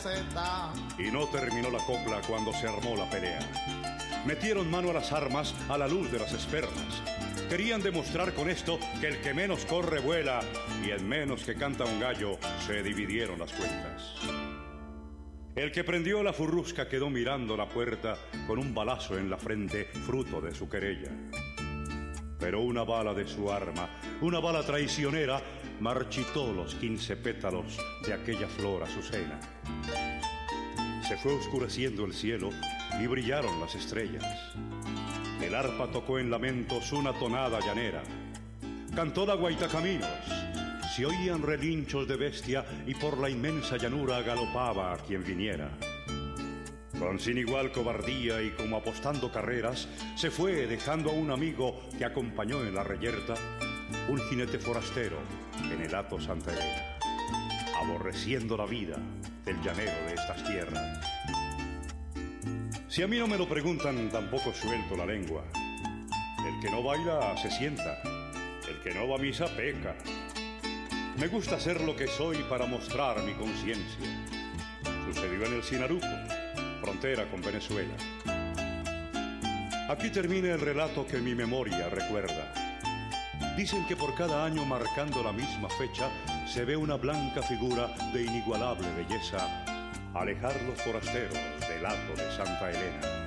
peseta. Y no terminó la copla cuando se armó la pelea. Metieron mano a las armas a la luz de las espermas. Querían demostrar con esto que el que menos corre vuela, y en menos que canta un gallo se dividieron las cuentas. El que prendió la furrusca quedó mirando la puerta con un balazo en la frente, fruto de su querella. Pero una bala de su arma, una bala traicionera, marchitó los 15 pétalos de aquella flor azucena. Se fue oscureciendo el cielo y brillaron las estrellas. El arpa tocó en lamentos una tonada llanera. Cantó la guaita caminos. Se oían relinchos de bestia y por la inmensa llanura galopaba a quien viniera. Con sin igual cobardía y como apostando carreras, se fue dejando a un amigo que acompañó en la reyerta, un jinete forastero en el hato Santa Elena, aborreciendo la vida del llanero de estas tierras. Si a mí no me lo preguntan, tampoco suelto la lengua. El que no baila se sienta, el que no va a misa peca. Me gusta ser lo que soy para mostrar mi conciencia. Sucedió en el Sinaruco, frontera con Venezuela. Aquí termina el relato que mi memoria recuerda. Dicen que por cada año marcando la misma fecha se ve una blanca figura de inigualable belleza alejar los forasteros del hato de Santa Elena.